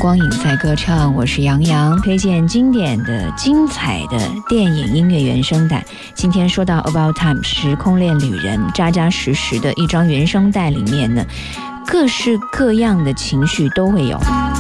光影在歌唱，我是杨洋，推荐经典的精彩的电影音乐原声带。今天说到 About Time 时空恋旅人，扎扎实实的一张原声带里面呢，各式各样的情绪都会有。